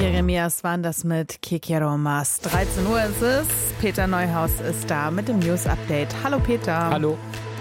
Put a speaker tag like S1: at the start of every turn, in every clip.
S1: Jeremias waren das mit Que Quiero Más. 13 Uhr ist es. Peter Neuhaus ist da mit dem News Update. Hallo Peter.
S2: Hallo.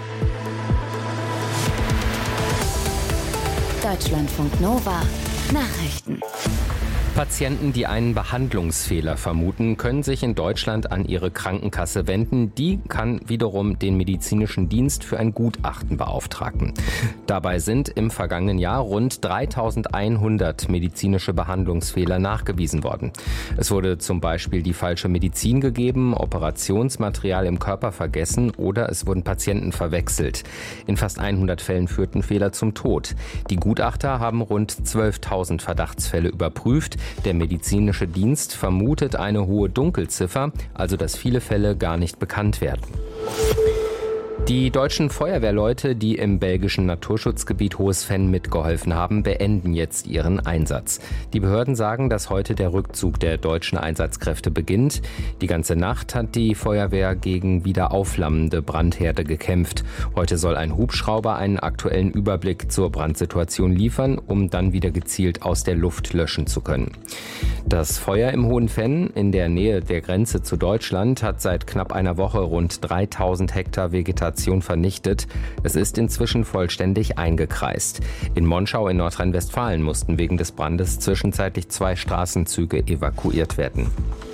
S3: Deutschlandfunk Nova. Nachrichten.
S2: Patienten, die einen Behandlungsfehler vermuten, können sich in Deutschland an ihre Krankenkasse wenden. Die kann wiederum den medizinischen Dienst für ein Gutachten beauftragen. Dabei sind im vergangenen Jahr rund 3100 medizinische Behandlungsfehler nachgewiesen worden. Es wurde zum Beispiel die falsche Medizin gegeben, Operationsmaterial im Körper vergessen oder es wurden Patienten verwechselt. In fast 100 Fällen führten Fehler zum Tod. Die Gutachter haben rund 12.000 Verdachtsfälle überprüft. Der medizinische Dienst vermutet eine hohe Dunkelziffer, also dass viele Fälle gar nicht bekannt werden. Die deutschen Feuerwehrleute, die im belgischen Naturschutzgebiet Hohes-Venn mitgeholfen haben, beenden jetzt ihren Einsatz. Die Behörden sagen, dass heute der Rückzug der deutschen Einsatzkräfte beginnt. Die ganze Nacht hat die Feuerwehr gegen wieder aufflammende Brandherde gekämpft. Heute soll ein Hubschrauber einen aktuellen Überblick zur Brandsituation liefern, um dann wieder gezielt aus der Luft löschen zu können. Das Feuer im Hohen-Venn in der Nähe der Grenze zu Deutschland hat seit knapp einer Woche rund 3000 Hektar Vegetation vernichtet. Es ist inzwischen vollständig eingekreist. In Monschau in Nordrhein-Westfalen mussten wegen des Brandes zwischenzeitlich 2 Straßenzüge evakuiert werden.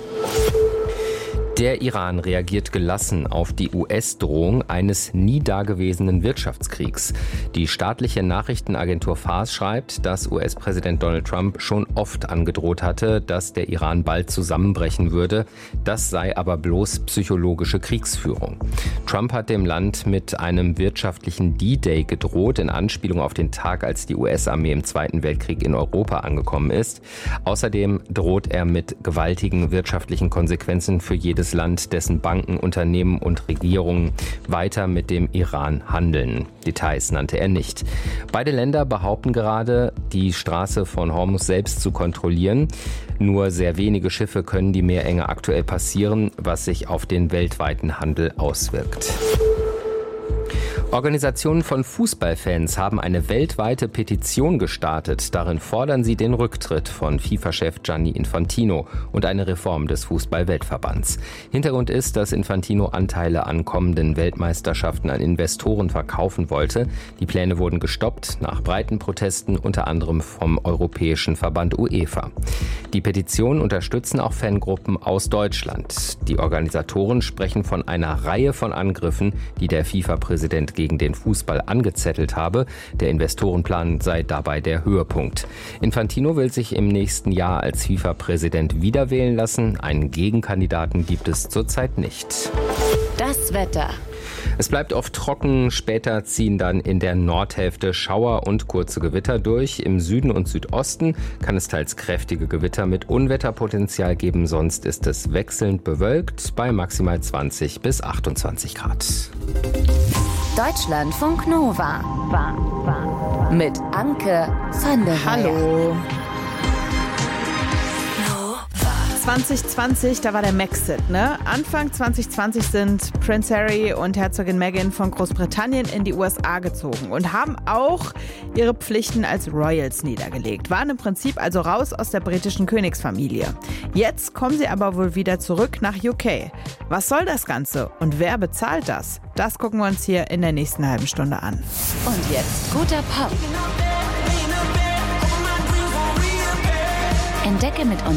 S2: Der Iran reagiert gelassen auf die US-Drohung eines nie dagewesenen Wirtschaftskriegs. Die staatliche Nachrichtenagentur Fars schreibt, dass US-Präsident Donald Trump schon oft angedroht hatte, dass der Iran bald zusammenbrechen würde. Das sei aber bloß psychologische Kriegsführung. Trump hat dem Land mit einem wirtschaftlichen D-Day gedroht, in Anspielung auf den Tag, als die US-Armee im Zweiten Weltkrieg in Europa angekommen ist. Außerdem droht er mit gewaltigen wirtschaftlichen Konsequenzen für jedes Land, dessen Banken, Unternehmen und Regierungen weiter mit dem Iran handeln. Details nannte er nicht. Beide Länder behaupten gerade, die Straße von Hormuz selbst zu kontrollieren. Nur sehr wenige Schiffe können die Meerenge aktuell passieren, was sich auf den weltweiten Handel auswirkt. Organisationen von Fußballfans haben eine weltweite Petition gestartet. Darin fordern sie den Rücktritt von FIFA-Chef Gianni Infantino und eine Reform des Fußball-Weltverbands. Hintergrund ist, dass Infantino Anteile an kommenden Weltmeisterschaften an Investoren verkaufen wollte. Die Pläne wurden gestoppt nach breiten Protesten, unter anderem vom Europäischen Verband UEFA. Die Petition unterstützen auch Fangruppen aus Deutschland. Die Organisatoren sprechen von einer Reihe von Angriffen, die der FIFA-Präsident gegen den Fußball angezettelt habe. Der Investorenplan sei dabei der Höhepunkt. Infantino will sich im nächsten Jahr als FIFA-Präsident wiederwählen lassen. Einen Gegenkandidaten gibt es zurzeit nicht.
S3: Das Wetter.
S2: Es bleibt oft trocken, später ziehen dann in der Nordhälfte Schauer und kurze Gewitter durch. Im Süden und Südosten kann es teils kräftige Gewitter mit Unwetterpotenzial geben, sonst ist es wechselnd bewölkt bei maximal 20 bis 28 Grad.
S3: Deutschlandfunk Nova. Mit Anke van der Weyer.
S1: Hallo. 2020, da war der Maxit, ne? Anfang 2020 sind Prince Harry und Herzogin Meghan von Großbritannien in die USA gezogen und haben auch ihre Pflichten als Royals niedergelegt. Waren im Prinzip also raus aus der britischen Königsfamilie. Jetzt kommen sie aber wohl wieder zurück nach UK. Was soll das Ganze und wer bezahlt das? Das gucken wir uns hier in der nächsten halben Stunde an.
S3: Und jetzt guter Pop. Entdecke mit uns